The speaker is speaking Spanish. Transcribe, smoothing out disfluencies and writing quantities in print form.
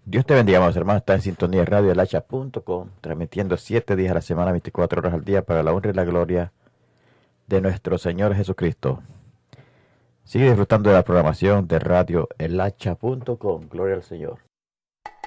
Dios te bendiga, amados hermanos. Está en sintonía de Radio radioelhacha.com, transmitiendo 7 días a la semana, 24 horas al día, para la honra y la gloria de nuestro Señor Jesucristo. Sigue disfrutando de la programación de Radio radioelhacha.com. Gloria al Señor.